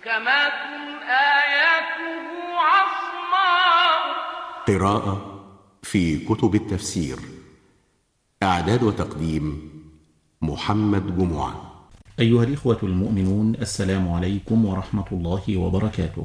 محكمات آياته عصماء. قراءة في كتب التفسير. إعداد وتقديم محمد جمعة. أيها الإخوة المؤمنون، السلام عليكم ورحمة الله وبركاته.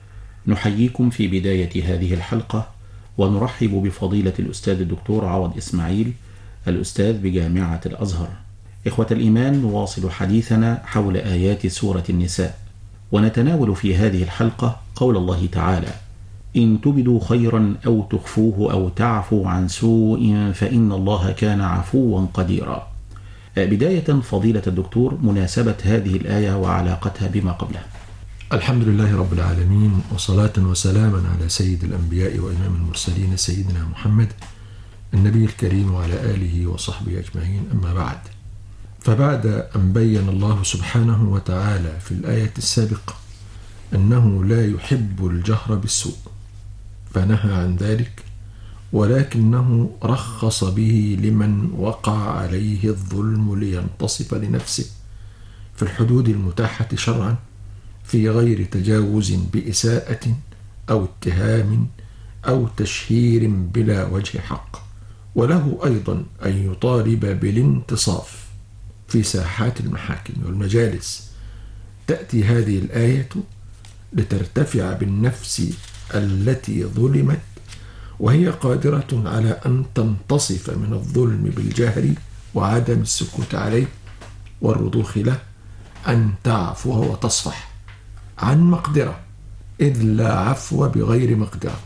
نحييكم في بداية هذه الحلقة ونرحب بفضيلة الأستاذ الدكتور عوض إسماعيل، الأستاذ بجامعة الأزهر. إخوة الإيمان، نواصل حديثنا حول آيات سورة النساء، ونتناول في هذه الحلقة قول الله تعالى: إن تبدوا خيرا أو تخفوه أو تعفوا عن سوء فإن الله كان عفوا قديرا. بداية فضيلة الدكتور، مناسبة هذه الآية وعلاقتها بما قبلها. الحمد لله رب العالمين، وصلاة وسلاما على سيد الأنبياء وإمام المرسلين سيدنا محمد النبي الكريم وعلى آله وصحبه أجمعين، أما بعد. فبعد أن بين الله سبحانه وتعالى في الآية السابقة أنه لا يحب الجهر بالسوء فنهى عن ذلك، ولكنه رخص به لمن وقع عليه الظلم لينتصف لنفسه في الحدود المتاحة شرعا، في غير تجاوز بإساءة أو اتهام أو تشهير بلا وجه حق. وله أيضا أن يطالب بالانتصاف في ساحات المحاكم والمجالس. تأتي هذه الآية لترتفع بالنفس التي ظلمت، وهي قادرة على أن تنتصف من الظلم بالجهر وعدم السكوت عليه والرضوخ له، أن تعفو وتصفح عن مقدرة، إذ لا عفو بغير مقدرة،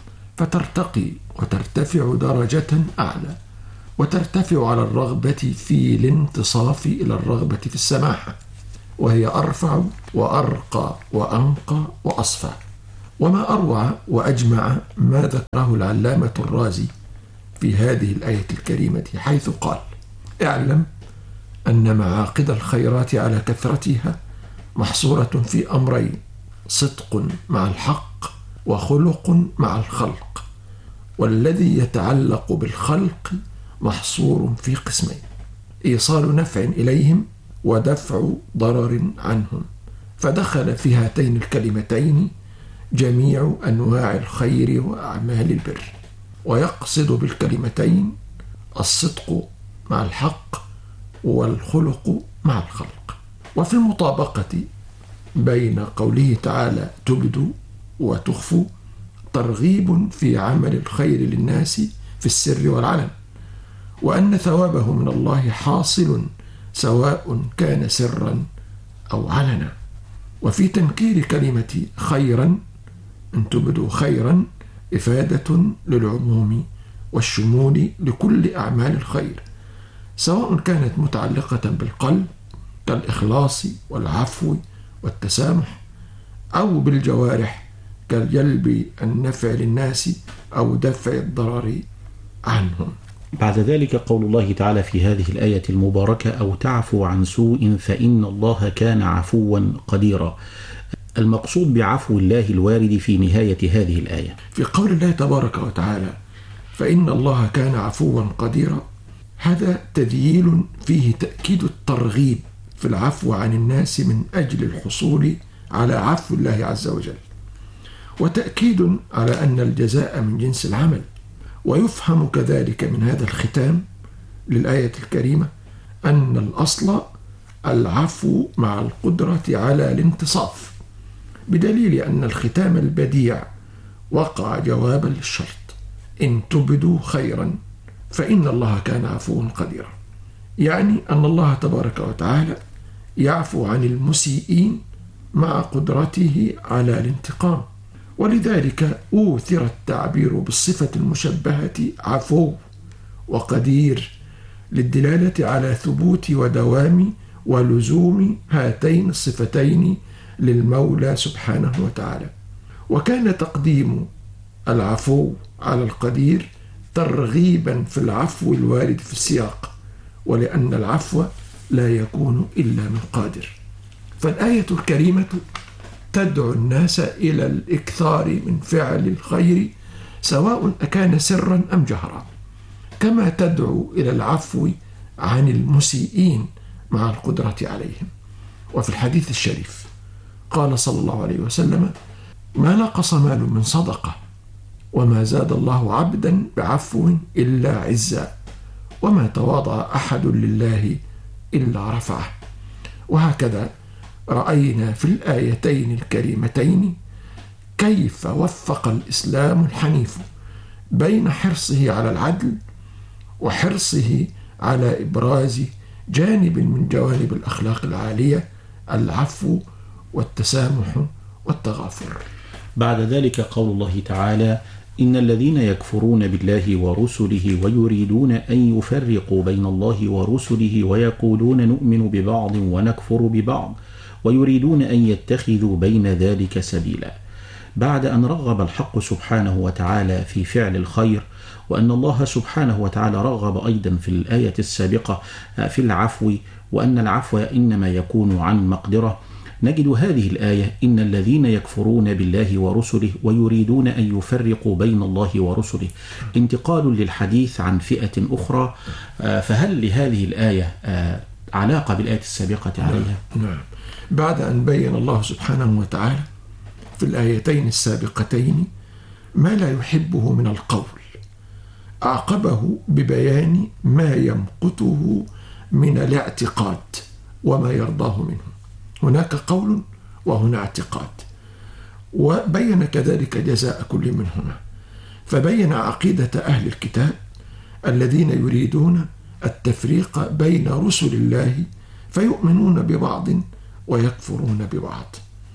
فترتقي وترتفع درجة أعلى، وترتفع على الرغبة في الانتصاف إلى الرغبة في السماحة، وهي أرفع وأرقى وأنقى وأصفى. وما أروع وأجمع ما ذكره العلامة الرازي في هذه الآية الكريمة، حيث قال: اعلم أن معاقد الخيرات على كثرتها محصورة في أمرين: صدق مع الحق وخلق مع الخلق. والذي يتعلق بالخلق محصور في قسمين: إيصال نفع إليهم ودفع ضرر عنهم. فدخل في هاتين الكلمتين جميع أنواع الخير وأعمال البر، ويقصد بالكلمتين الصدق مع الحق والخلق مع الخلق. وفي المطابقة بين قوله تعالى تبدوا وتخفوا ترغيب في عمل الخير للناس في السر والعلن، وأن ثوابه من الله حاصل سواء كان سرا أو علنا. وفي تنكير كلمة خيرا، أن تبدوا خيرا، إفادة للعموم والشمول لكل أعمال الخير، سواء كانت متعلقة بالقلب كالإخلاص والعفو والتسامح، أو بالجوارح كجلب النفع للناس أو دفع الضرر عنهم. بعد ذلك قول الله تعالى في هذه الآية المباركة: أو تعفو عن سوء فإن الله كان عفوا قديرا. المقصود بعفو الله الوارد في نهاية هذه الآية في قول الله تبارك وتعالى: فإن الله كان عفوا قديرا، هذا تذييل فيه تأكيد الترغيب في العفو عن الناس من أجل الحصول على عفو الله عز وجل، وتأكيد على أن الجزاء من جنس العمل. ويفهم كذلك من هذا الختام للآية الكريمة أن الأصل العفو مع القدرة على الانتصاف، بدليل أن الختام البديع وقع جوابا للشرط: إن تبدوا خيرا فإن الله كان عفوا قديرا. يعني أن الله تبارك وتعالى يعفو عن المسيئين مع قدرته على الانتقام، ولذلك أوثر التعبير بالصفة المشبهة عفو وقدير للدلالة على ثبوت ودوام ولزوم هاتين الصفتين للمولى سبحانه وتعالى. وكان تقديم العفو على القدير ترغيبا في العفو الوارد في السياق، ولأن العفو لا يكون إلا من قادر. فالآية الكريمة تدعو الناس إلى الإكثار من فعل الخير سواء أكان سرا أم جهرا، كما تدعو إلى العفو عن المسيئين مع القدرة عليهم. وفي الحديث الشريف: قال صلى الله عليه وسلم: ما نقص مال من صدقة، وما زاد الله عبدا بعفو إلا عزا، وما تواضع أحد لله إلا رفعه. وهكذا رأينا في الآيتين الكريمتين كيف وفق الإسلام الحنيف بين حرصه على العدل وحرصه على إبراز جانب من جوانب الأخلاق العالية، العفو والتسامح والتغافر. بعد ذلك قول الله تعالى: إن الذين يكفرون بالله ورسله ويريدون أن يفرقوا بين الله ورسله ويقولون نؤمن ببعض ونكفر ببعض ويريدون أن يتخذوا بين ذلك سبيلا. بعد أن رغب الحق سبحانه وتعالى في فعل الخير، وأن الله سبحانه وتعالى رغب أيضا في الآية السابقة في العفو، وأن العفو إنما يكون عن مقدرة، نجد هذه الآية: إن الذين يكفرون بالله ورسله ويريدون أن يفرقوا بين الله ورسله، انتقال للحديث عن فئة أخرى. فهل لهذه الآية علاقة بالآية السابقة عليها؟ نعم. بعد أن بين الله سبحانه وتعالى في الآيتين السابقتين ما لا يحبه من القول، أعقبه ببيان ما يمقته من الاعتقاد وما يرضاه منه. هناك قول وهنا اعتقاد، وبين كذلك جزاء كل منهما، فبين عقيدة أهل الكتاب الذين يريدون التفريق بين رسل الله فيؤمنون ببعض ويكفرون ببعض.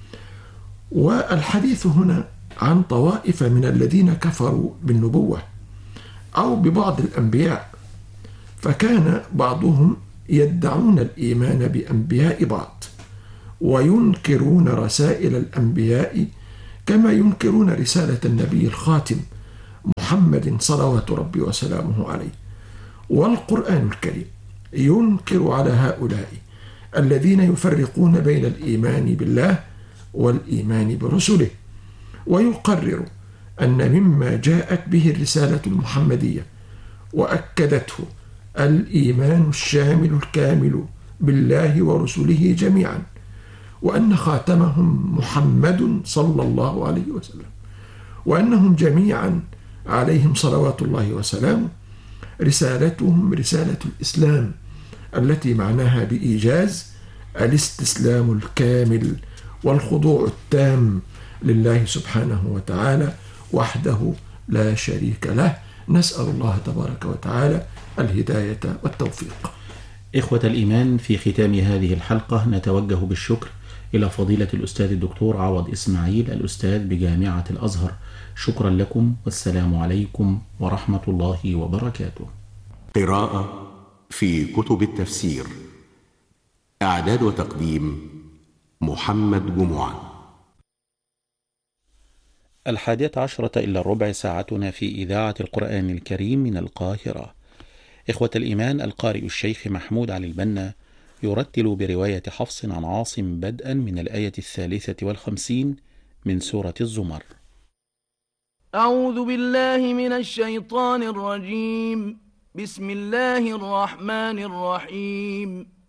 والحديث هنا عن طوائف من الذين كفروا بالنبوة أو ببعض الأنبياء، فكان بعضهم يدعون الإيمان بأنبياء بعض وينكرون رسائل الأنبياء كما ينكرون رسالة النبي الخاتم محمد صلوات ربي وسلامه عليه. والقرآن الكريم ينكر على هؤلاء الذين يفرقون بين الإيمان بالله والإيمان برسله، ويقرر أن مما جاءت به الرسالة المحمدية وأكدته الإيمان الشامل الكامل بالله ورسله جميعا، وأن خاتمهم محمد صلى الله عليه وسلم، وأنهم جميعا عليهم صلوات الله وسلامه رسالتهم رسالة الإسلام التي معناها بإيجاز الاستسلام الكامل والخضوع التام لله سبحانه وتعالى وحده لا شريك له. نسأل الله تبارك وتعالى الهداية والتوفيق. إخوة الإيمان، في ختام هذه الحلقة نتوجه بالشكر إلى فضيلة الأستاذ الدكتور عوض إسماعيل، الأستاذ بجامعة الأزهر. شكرا لكم، والسلام عليكم ورحمة الله وبركاته. قراءة في كتب التفسير. إعداد وتقديم محمد جمعة. 11:45 ساعتنا في إذاعة القرآن الكريم من القاهرة. إخوة الإيمان، القارئ الشيخ محمود علي البنا يرتل برواية حفص عن عاصم بدءا من الآية 53 من سورة الزمر. أعوذ بالله من الشيطان الرجيم. بسم الله الرحمن الرحيم.